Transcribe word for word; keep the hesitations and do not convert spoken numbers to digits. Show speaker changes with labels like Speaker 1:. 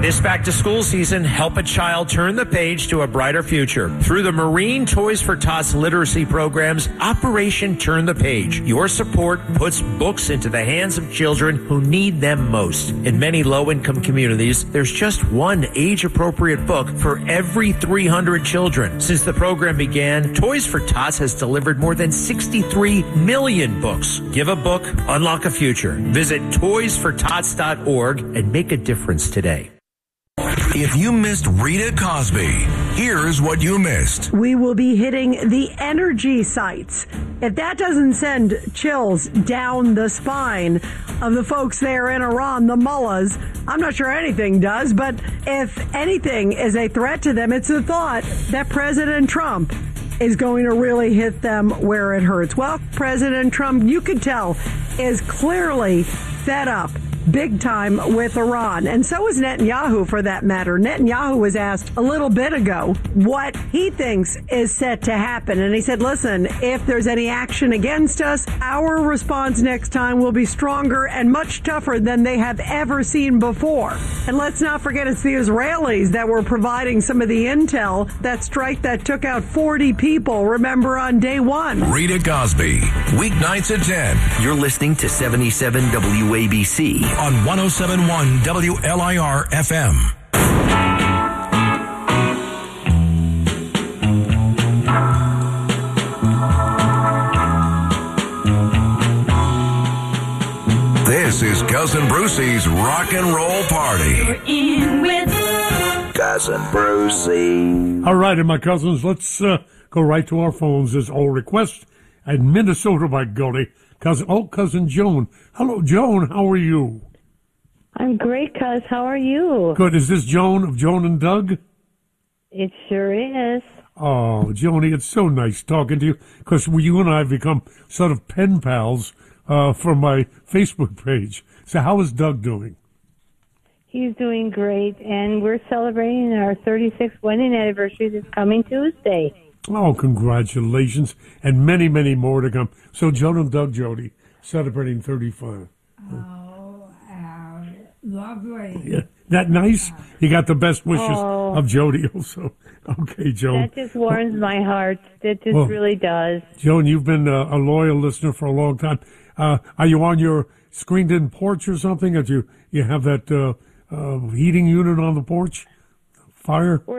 Speaker 1: This back-to-school season, help a child turn the page to a brighter future. Through the Marine Toys for Tots literacy programs, Operation Turn the Page. Your support puts books into the hands of children who need them most. In many low-income communities, there's just one age-appropriate book for every three hundred children. Since the program began, Toys for Tots has delivered more than sixty-three million books. Give a book, unlock a future. Visit toys for tots dot org and make a difference today.
Speaker 2: If you missed Rita Cosby, here's what you missed.
Speaker 3: We will be hitting the energy sites. If that doesn't send chills down the spine of the folks there in Iran, the mullahs, I'm not sure anything does, but if anything is a threat to them, it's the thought that President Trump is going to really hit them where it hurts. Well, President Trump, you could tell, is clearly fed up big time with Iran. And so is Netanyahu, for that matter. Netanyahu was asked a little bit ago what he thinks is set to happen. And he said, listen, if there's any action against us, our response next time will be stronger and much tougher than they have ever seen before. And let's not forget, it's the Israelis that were providing some of the intel, that strike that took out forty people, remember, on day one.
Speaker 2: Rita Cosby, weeknights at ten.
Speaker 4: You're listening to seventy-seven W A B C.
Speaker 2: On one oh seven point one W L I R F M. This is Cousin Brucey's Rock and Roll Party.
Speaker 5: You're in with
Speaker 4: Cousin Brucey.
Speaker 6: All right, and my cousins, let's uh, go right to our phones. As all request at Minnesota by golly. Cousin, oh, Cousin Joan. Hello, Joan. How are you?
Speaker 7: I'm great, cuz. How are you?
Speaker 6: Good. Is this Joan of Joan and Doug?
Speaker 7: It sure is.
Speaker 6: Oh, Joni, it's so nice talking to you, because you and I have become sort of pen pals uh, from my Facebook page. So how is Doug doing?
Speaker 7: He's doing great, and we're celebrating our thirty-sixth wedding anniversary this coming Tuesday.
Speaker 6: Oh, congratulations, and many, many more to come. So Joan and Doug, Jody, celebrating thirty-five.
Speaker 5: Oh, uh, lovely.
Speaker 6: Yeah. That nice? You got the best wishes
Speaker 7: Oh.
Speaker 6: of Jody also. Okay, Joan.
Speaker 7: That just warms my heart. That just
Speaker 6: Well,
Speaker 7: really does.
Speaker 6: Joan, you've been uh, a loyal listener for a long time. Uh, are you on your screened-in porch or something? Or do you, you have that uh, uh, heating unit on the porch? Fire?